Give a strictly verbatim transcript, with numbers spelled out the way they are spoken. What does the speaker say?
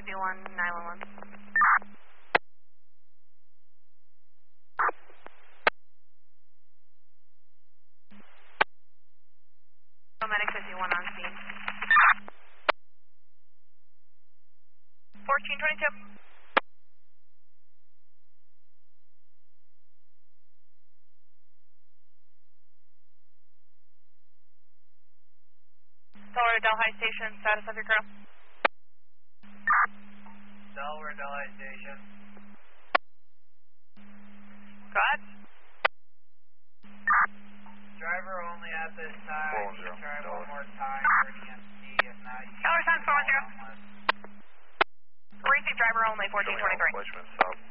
fifty-one, nine one one. Medic fifty-one on scene. fourteen twenty-two. Delaware Delhi Station, status of your crew. Delaware Delhi Station. Go ahead. Driver only at this time. four one zero. Try one more time for E M C. If not, you Delaware Sound four one zero. Receive driver only, fourteen twenty-three. South